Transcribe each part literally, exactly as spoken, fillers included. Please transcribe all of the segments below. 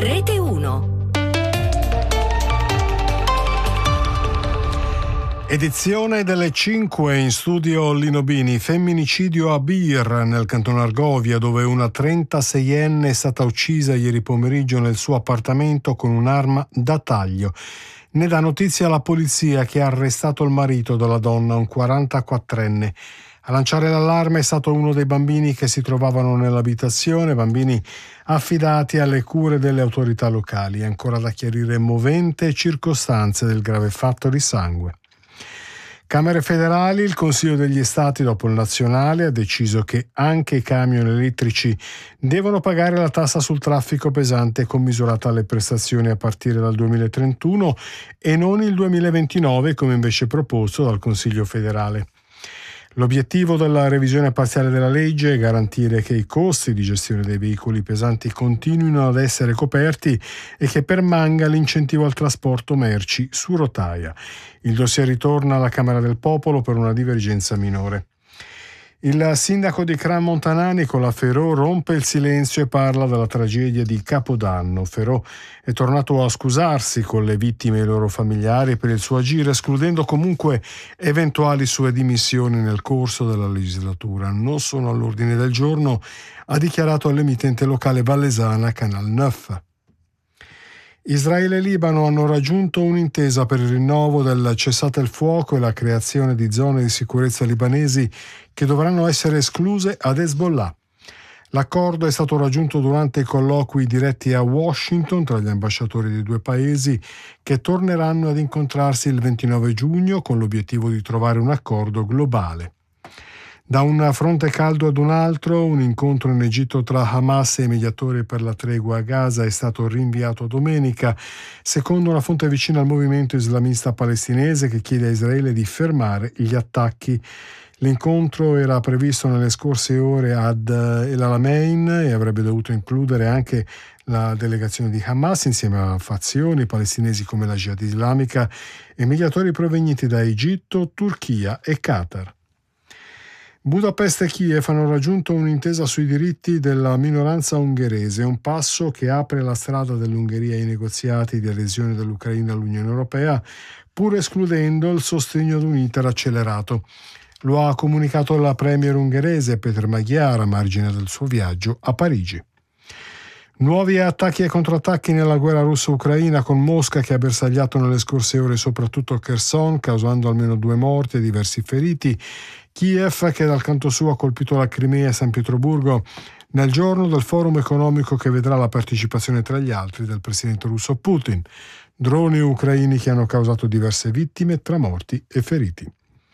Rete uno. Edizione delle cinque, in studio Lino Bini. Femminicidio a Bir, nel canton Argovia, dove una trentaseienne è stata uccisa ieri pomeriggio nel suo appartamento con un'arma da taglio. Ne dà notizia la polizia, che ha arrestato il marito della donna, un quarantaquattrenne. A lanciare l'allarme è stato uno dei bambini che si trovavano nell'abitazione, bambini affidati alle cure delle autorità locali. È ancora da chiarire movente e circostanze del grave fatto di sangue. Camere federali, il Consiglio degli Stati dopo il nazionale ha deciso che anche i camion elettrici devono pagare la tassa sul traffico pesante commisurata alle prestazioni a partire dal duemilatrentuno e non il duemilaventinove come invece proposto dal Consiglio federale. L'obiettivo della revisione parziale della legge è garantire che i costi di gestione dei veicoli pesanti continuino ad essere coperti e che permanga l'incentivo al trasporto merci su rotaia. Il dossier ritorna alla Camera del Popolo per una divergenza minore. Il sindaco di Cran Montana, Nicola Ferrò, rompe il silenzio e parla della tragedia di Capodanno. Ferrò è tornato a scusarsi con le vittime e i loro familiari per il suo agire, escludendo comunque eventuali sue dimissioni nel corso della legislatura. Non sono all'ordine del giorno, ha dichiarato all'emittente locale vallesana Canal nove. Israele e Libano hanno raggiunto un'intesa per il rinnovo del cessate il fuoco e la creazione di zone di sicurezza libanesi che dovranno essere escluse ad Hezbollah. L'accordo è stato raggiunto durante i colloqui diretti a Washington tra gli ambasciatori dei due paesi, che torneranno ad incontrarsi il ventinove giugno con l'obiettivo di trovare un accordo globale. Da un fronte caldo ad un altro, un incontro in Egitto tra Hamas e i mediatori per la tregua a Gaza è stato rinviato domenica, secondo una fonte vicina al movimento islamista palestinese che chiede a Israele di fermare gli attacchi. L'incontro era previsto nelle scorse ore ad El Alamein e avrebbe dovuto includere anche la delegazione di Hamas insieme a fazioni palestinesi come la Jihad islamica e mediatori provenienti da Egitto, Turchia e Qatar. Budapest e Kiev hanno raggiunto un'intesa sui diritti della minoranza ungherese, un passo che apre la strada dell'Ungheria ai negoziati di adesione dell'Ucraina all'Unione Europea, pur escludendo il sostegno ad un iter accelerato. Lo ha comunicato la premier ungherese Peter Magyar a margine del suo viaggio a Parigi. Nuovi attacchi e contrattacchi nella guerra russo-ucraina, con Mosca che ha bersagliato nelle scorse ore soprattutto Kherson, causando almeno due morti e diversi feriti. Kiev che dal canto suo ha colpito la Crimea e San Pietroburgo nel giorno del forum economico che vedrà la partecipazione tra gli altri del presidente russo Putin. Droni ucraini che hanno causato diverse vittime tra morti e feriti.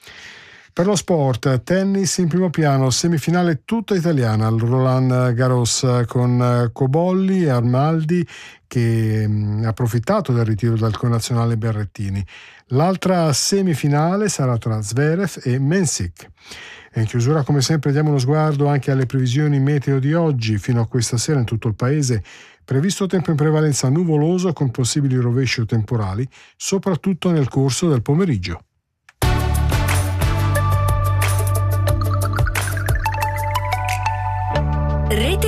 Per lo sport, tennis in primo piano, semifinale tutta italiana al Roland Garros con Cobolli e Arnaldi che ha approfittato del ritiro del connazionale Berrettini. L'altra semifinale sarà tra Zverev e Mensik. E in chiusura, come sempre, diamo uno sguardo anche alle previsioni meteo di oggi. Fino a questa sera in tutto il paese previsto tempo in prevalenza nuvoloso con possibili rovesci o temporali, soprattutto nel corso del pomeriggio. Rete